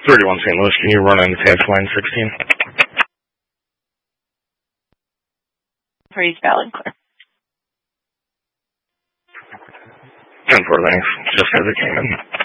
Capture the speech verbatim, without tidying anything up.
thirty-one Saint Louis, can you run on attached line sixteen? Freeze valid clear. ten four, thanks. Just as it came in.